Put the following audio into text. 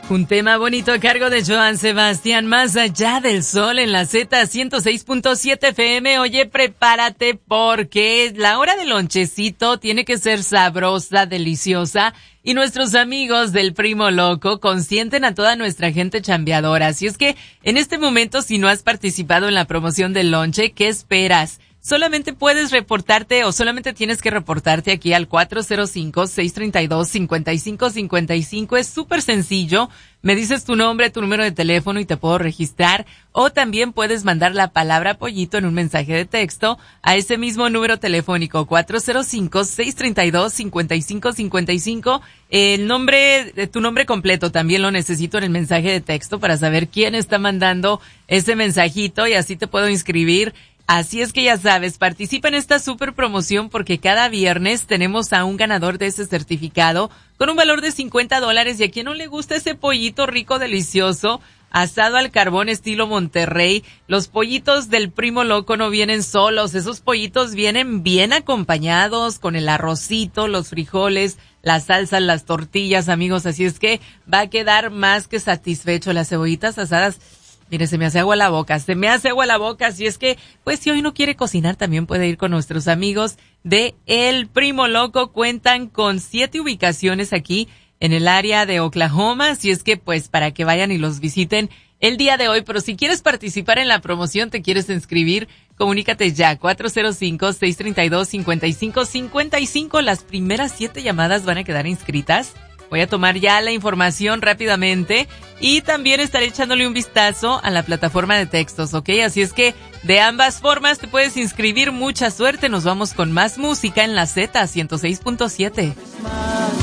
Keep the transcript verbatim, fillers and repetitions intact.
Un tema bonito a cargo de Joan Sebastián, Más allá del sol en la Z ciento seis punto siete F M. Oye, prepárate porque la hora del lonchecito tiene que ser sabrosa, deliciosa. Y nuestros amigos del Primo Loco consienten a toda nuestra gente chambeadora. Así es que en este momento, si no has participado en la promoción del lonche, ¿qué esperas? Solamente puedes reportarte o solamente tienes que reportarte aquí al cuatro cero cinco, seis tres dos, cinco cinco cinco cinco. Es súper sencillo. Me dices tu nombre, tu número de teléfono y te puedo registrar. O también puedes mandar la palabra pollito en un mensaje de texto a ese mismo número telefónico cuatro cero cinco, seis tres dos, cinco cinco cinco cinco. El nombre, tu nombre completo también lo necesito en el mensaje de texto para saber quién está mandando ese mensajito y así te puedo inscribir. Así es que ya sabes, participa en esta super promoción porque cada viernes tenemos a un ganador de ese certificado con un valor de cincuenta dólares y a quien no le gusta ese pollito rico, delicioso, asado al carbón estilo Monterrey. Los pollitos del Primo Loco no vienen solos, esos pollitos vienen bien acompañados con el arrocito, los frijoles, las salsas, las tortillas, amigos, así es que va a quedar más que satisfecho. Las cebollitas asadas, mire, se me hace agua la boca, se me hace agua la boca, así es que, pues si hoy no quiere cocinar, también puede ir con nuestros amigos de El Primo Loco. Cuentan con siete ubicaciones aquí en el área de Oklahoma, así es que, pues, para que vayan y los visiten el día de hoy. Pero si quieres participar en la promoción, te quieres inscribir, comunícate ya, cuatro cero cinco, seis tres dos, cinco cinco cinco cinco. Las primeras siete llamadas van a quedar inscritas. Voy a tomar ya la información rápidamente y también estaré echándole un vistazo a la plataforma de textos, ¿ok? Así es que de ambas formas te puedes inscribir. Mucha suerte. Nos vamos con más música en la Z ciento seis punto siete.